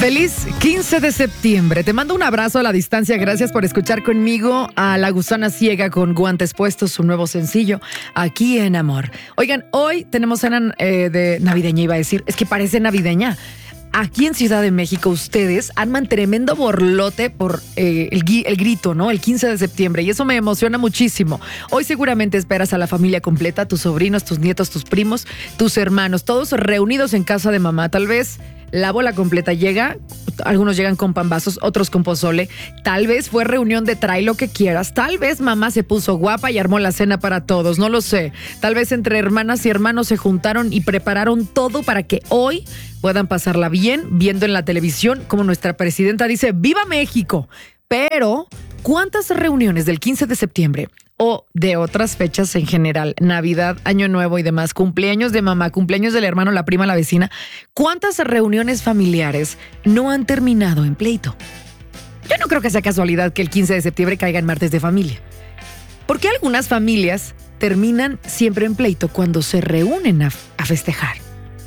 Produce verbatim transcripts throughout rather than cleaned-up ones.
Feliz quince de septiembre. Te mando un abrazo a la distancia. Gracias por escuchar conmigo a La Gusana Ciega con Guantes Puestos, su nuevo sencillo, aquí en Amor. Oigan, hoy tenemos cena eh, de navideña, iba a decir. Es que parece navideña. Aquí en Ciudad de México ustedes arman tremendo borlote por eh, el, el grito, ¿no? El quince de septiembre, y eso me emociona muchísimo. Hoy seguramente esperas a la familia completa, tus sobrinos, tus nietos, tus primos, tus hermanos, todos reunidos en casa de mamá. Tal vez la bola completa llega, algunos llegan con pambazos, otros con pozole. Tal vez fue reunión de trae lo que quieras. Tal vez mamá se puso guapa y armó la cena para todos, no lo sé. Tal vez entre hermanas y hermanos se juntaron y prepararon todo para que hoy puedan pasarla bien viendo en la televisión como nuestra presidenta dice ¡Viva México! Pero, ¿cuántas reuniones del quince de septiembre o de otras fechas en general, Navidad, Año Nuevo y demás, cumpleaños de mamá, cumpleaños del hermano, la prima, la vecina, cuántas reuniones familiares no han terminado en pleito? Yo no creo que sea casualidad que el quince de septiembre caiga en martes de familia. Porque algunas familias terminan siempre en pleito cuando se reúnen a, a festejar.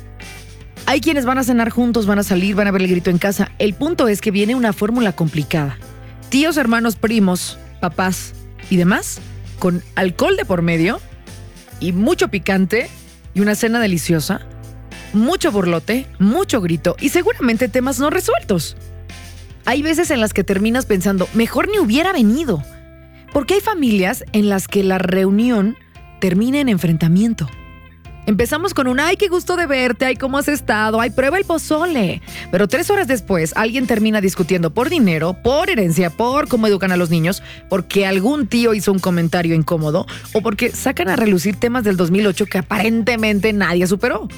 Hay quienes van a cenar juntos, van a salir, van a ver el grito en casa. El punto es que viene una fórmula complicada. Tíos, hermanos, primos, papás y demás, con alcohol de por medio y mucho picante y una cena deliciosa, mucho burlote, mucho grito y seguramente temas no resueltos. Hay veces en las que terminas pensando, mejor ni hubiera venido. Porque hay familias en las que la reunión termina en enfrentamiento. Empezamos con un, ay, qué gusto de verte, ay, cómo has estado, ay, prueba el pozole. Pero tres horas después, alguien termina discutiendo por dinero, por herencia, por cómo educan a los niños, porque algún tío hizo un comentario incómodo o porque sacan a relucir temas del dos mil ocho que aparentemente nadie superó.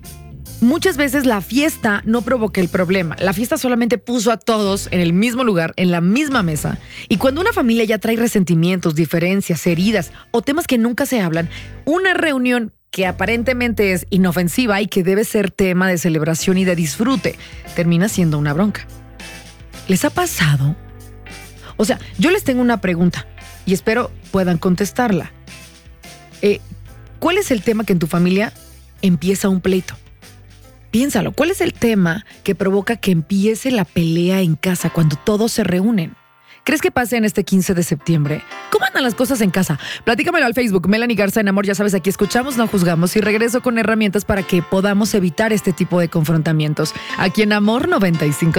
Muchas veces la fiesta no provoca el problema. La fiesta solamente puso a todos en el mismo lugar, en la misma mesa. Y cuando una familia ya trae resentimientos, diferencias, heridas o temas que nunca se hablan, una reunión que aparentemente es inofensiva y que debe ser tema de celebración y de disfrute, termina siendo una bronca. ¿Les ha pasado? O sea, yo les tengo una pregunta y espero puedan contestarla. Eh, ¿Cuál es el tema que en tu familia empieza un pleito? Piénsalo, ¿cuál es el tema que provoca que empiece la pelea en casa cuando todos se reúnen? ¿Crees que pase en este quince de septiembre? ¿Cómo andan las cosas en casa? Platícamelo al Facebook, Melanie Garza en Amor. Ya sabes, aquí escuchamos, no juzgamos y regreso con herramientas para que podamos evitar este tipo de confrontamientos. Aquí en Amor noventa y cinco.